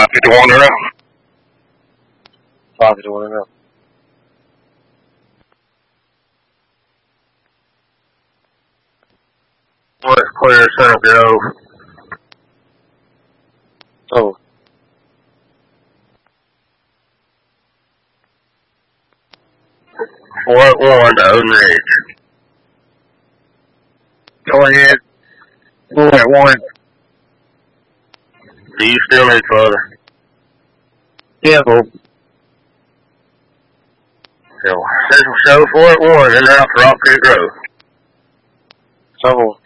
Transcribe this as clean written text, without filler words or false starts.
551 and up. 551 and up. What's clear, Center Grove? Oh. Fort Warren to Odin Ridge. Go ahead. Fort Warren. Do you still need further? Yeah, well. Central Show Fort Warren, in and out for Rock Creek Road. So.